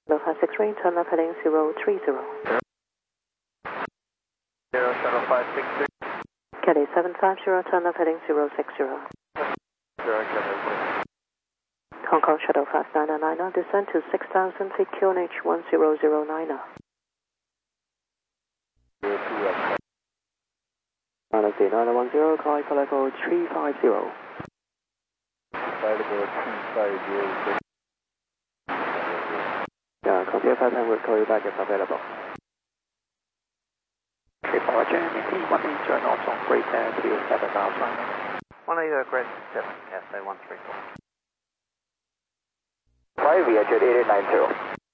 056 turn left heading 030. 056. Kelly 750, turn left heading 060. 060. Hong Kong Shuttle 5999, descend to 6,000 feet QNH 1009. Galaxy 910, call for level 350. Level 350. Yeah, computer 510 will call you back if available. Okay, Power Germany 180 knots on Great Air 27 miles final. 180 Great 7, SA 134. Fly via Jet 8890.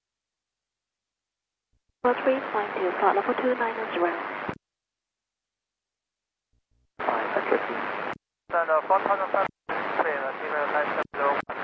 43 flying to flight level 290. 500 feet. Stand 4,500 clear, email 970.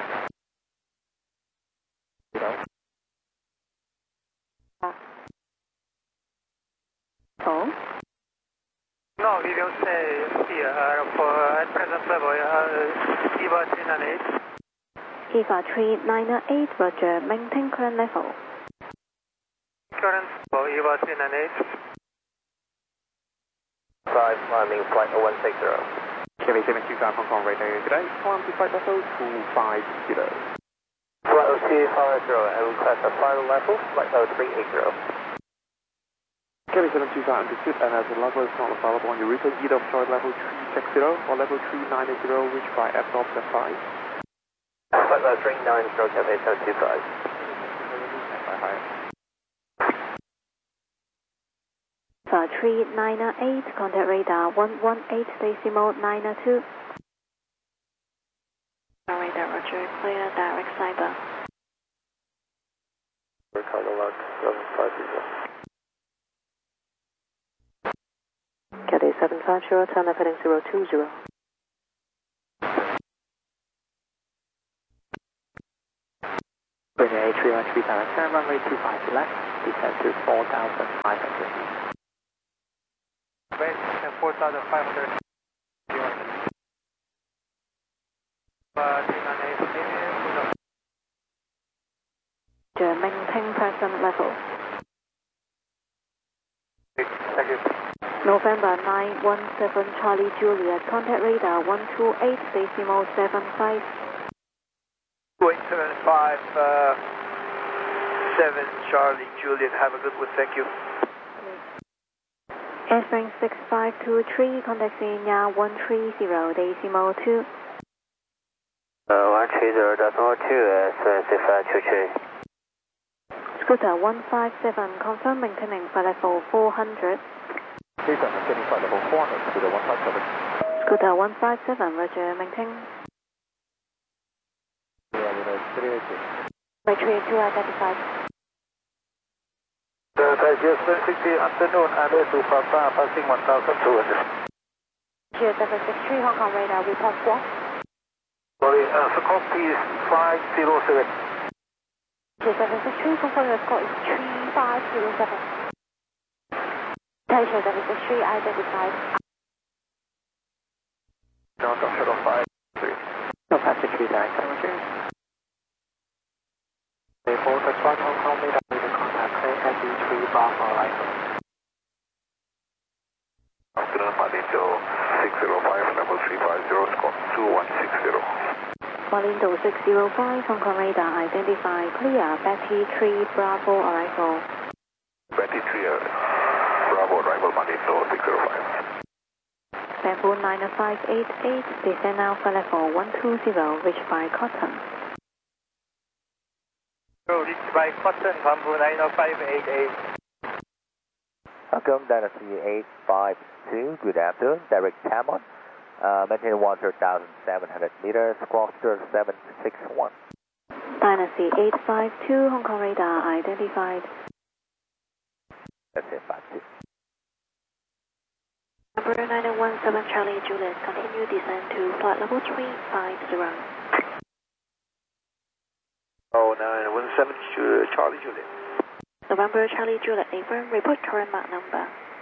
Oh? No, we will stay here for at present level, EVA 398. EVA 398, roger, maintain current level. Current level, EVA 398. 5 climbing flight 160. Chevy 725 Hong Kong radar today, climb to flight level 250. Flight 250 and request a final level, flight level 380. Chevy 725 understood, and as the level is not available on your route, either flight level 360 or level 390, which by absorb the 5. Flight level 390, Chevy 725. EVA 398, contact radar 118.92. Radar, roger, clear, direct cyber. Recover log 750. Cathay 750, turn left heading 020. Brilliant A313 direct turn, runway 25 left, descend to 4,500. Wait, 4,500. 398. Maintain present level. Thank you. November 917 Charlie Juliet, contact radar 128.75. 28757 Charlie Juliet, have a good one, thank you. Airframe 6523, contact Senior 130.2. 130.2, 6523. Scooter 157, confirm maintaining flight level 400. Please maintaining flight level 400, Scooter 157. Scooter 157, roger, maintain. Matrix 2 identified. Digest 60 afternoon, address to Papa, passing 1,200. Geo 763, Hong Kong radar, report squawk. Sorry, Sikorsky is 507. Geo 763, confirm your score is 3507. Taisha 763, identified. No, Shuttle 53. No passage 3 direct, roger. Therefore, the flight Hong Kong radar with the contact clear SE3 Bravo arrival. Afternoon, Malindo 605, level 350, squawk 2160. Malindo 605, Hong Kong radar, identified, clear, Betty 3 Bravo arrival. Betty 3 Bravo arrival, Malindo 605. Bamboo 9588, descend now for level 120, reach by Cotton. Reach by Cotton, Bamboo 90588. Welcome, Dynasty 852, good afternoon, direct Tamon, maintain 1,700 meters, squawk 761. Dynasty 852, Hong Kong radar, identified. That's it, 52. Number 917 Charlie Juliet, continue descend to flight level 350. Oh, 917 Charlie Juliet. November Charlie Juliet, affirm, report current Mach number.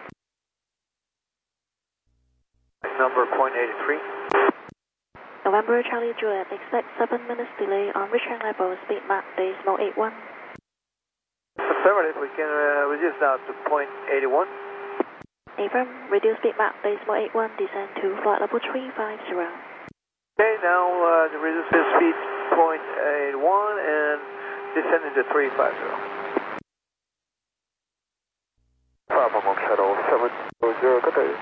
Number 0.83. November Charlie Juliet, expect 7 minutes delay on reaching level, speed Mach decimal 81. Affirmative, we can reduce now to 0.81. Affirm, reduce speed Mach decimal 81, descend to flight level 350. Okay, now the reduce speed 0.81 and descending to 350. Bravo, Monk Shuttle 700, good day.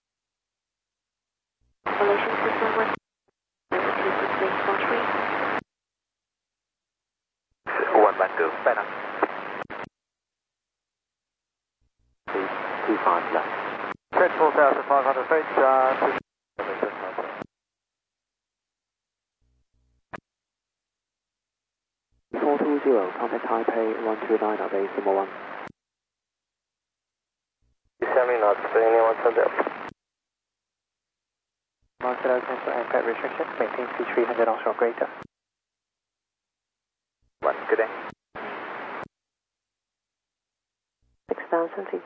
Relation 611, 26843. 1 back to Penang. 25 left. 24,500 feet, 420, contact Taipei 129 at base number 1. 70 knots, anyone send up. Marcelo cancel aircraft restriction, maintain C300 offshore greater. 1, good day. 6,000 feet.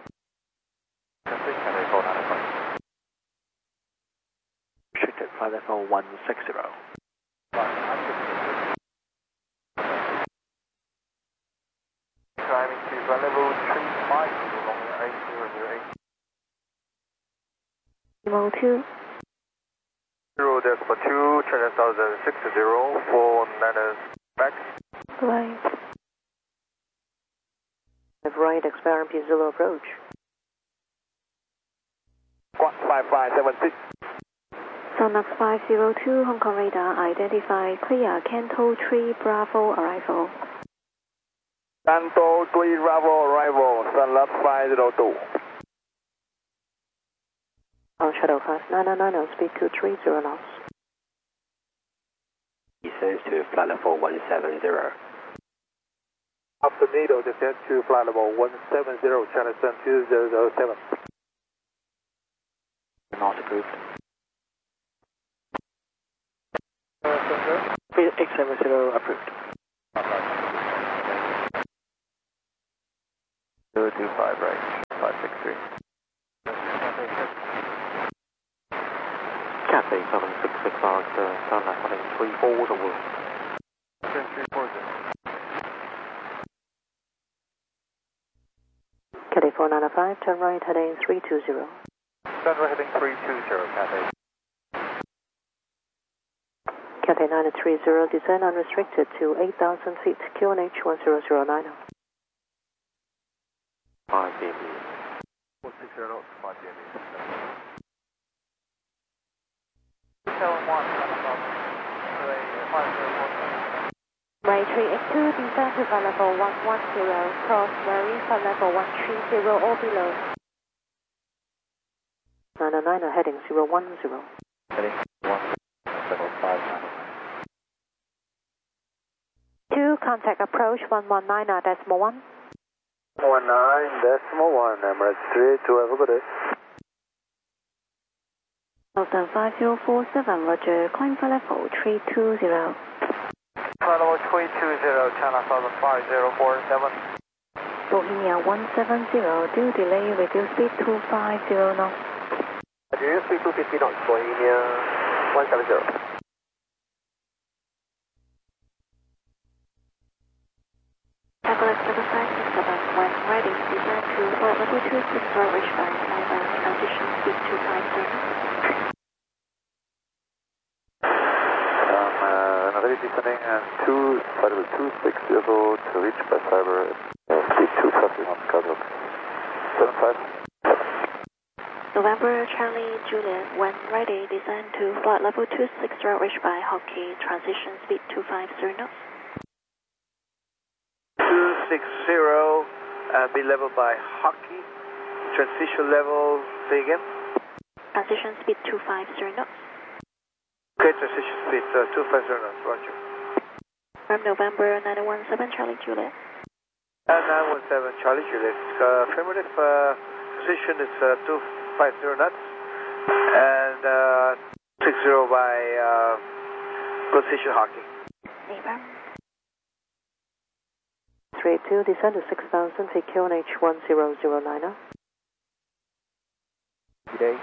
Restricted flight level 160. Climbing to flight level 35, along the 8008. Limo 2. 0 decimal 2, 10,060, 49ers back. Right. Have right, expire MP Zulu approach. Squawk 5576. Sonax 502, Hong Kong radar, identify clear, Canto 3 Bravo arrival. Canto 3 Bravo arrival, Sunlab 502. On shuttle class 999, speed 230 knots. Descends to flight level 170. After NATO, descend to flight level 170, China Sun 2007. Not approved. 870 approved. 025 right, 563. Cathay 766 hours, Sunlab heading 340. 340. Cathay 495, turn right heading 320. Sunrise heading 320, Cathay. Cathay 930, descend unrestricted to 8,000 feet, QNH 10090. 5 DB. 460 knots, 5 DB. 271, Right 382, descend to flight level 110, cross Marine flight level 130 or below. 999 heading 010. Heading 175. 2, contact approach 119 decimal 1. 19.1, Emirates 382, have a good day. Delta 5047, Roger, climb for level 320. Flight level 320, China Southern 5047. Bohemia 170, due delay, reduce speed 250 knots. Reduce speed 250 knots, Bohemia 170. Evelyn 7567, when ready, descend to flight level 26, reach by Cyber, transition speed 250. Ready descending and 2, flight level 260 to reach by Cyber, speed 250 knots, Cosmic 75. November Charlie Juliet, when ready, descend to flight level 26, reach by Hockey, transition speed 250 knots. 260, be level by Hockey. Transition level, say again. Transition speed 250 knots. Okay, transition speed 250 knots, roger. From November 917 Charlie Juliet. 917 Charlie Juliet, affirmative, position is 250 knots and 60 by position Hockey. Neighbor. 382, descend to 6,000 feet, QNH 10090. Good day.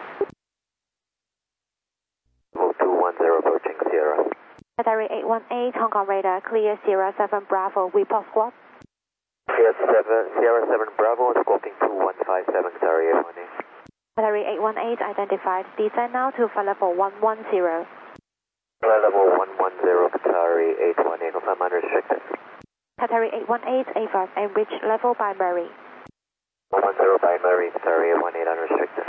210 approaching Sierra. Battery 818, Hong Kong radar, clear Sierra 7 Bravo, report squad. Sierra 7 Bravo, squawking 2157, sorry, 818. Qatari 818 identified. Descend now to flight level 110. Flight level 110, Qatari 818, confirm unrestricted. Qatari 818, A5, and reach level by Murray. 110 by Murray, Qatari 818, unrestricted.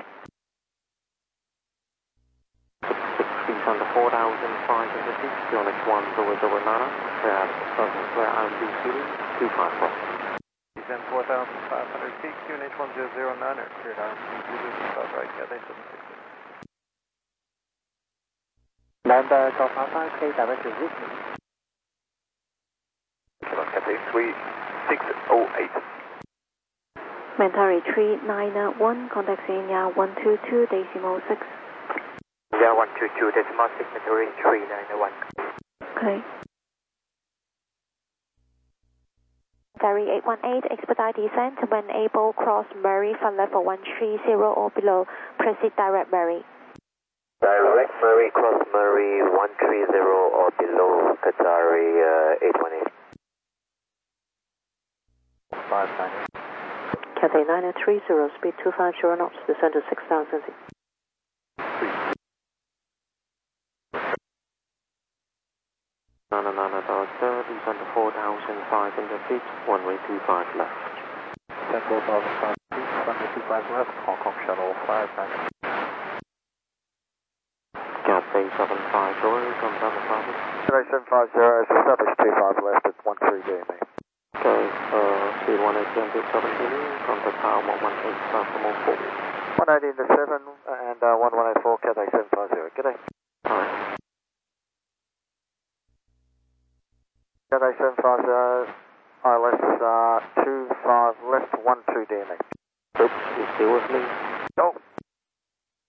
Descend to 4,500 feet, QNH 1009, clear out IMD city, 25 left. Descend 4,500 feet, QNH 1009, cleared out. Start right, Cathay 760. Lambda Golf Alpha, K direct to Whitney. Cathay Suite 608. Mentari 391, contacting 122.6. 122.6, Mentari 391. Okay. Qatari 818, expedite descent when able, cross Murray from level 130 or below. Proceed direct Murray. Direct Murray, cross Murray 130 or below, Qatari 818. 590. Cathay 930, speed 250 knots, descend to 6,000 feet. Nana Delta, descend to 4,500 feet, runway 25 left. Descend 4,500 feet, runway 25 left, Hong Kong Shuttle 590. Cathay 750, confirm the target. Cathay 750 is established 25 left at 13 DME. Okay, speed 180 to 17, contact tower 118, platform 4. 180 into 7 and 1184, Cathay 750. G'day. Alright. Cathay 750, ILS 25 left, 12 DME. Oops, you still with me? Oh.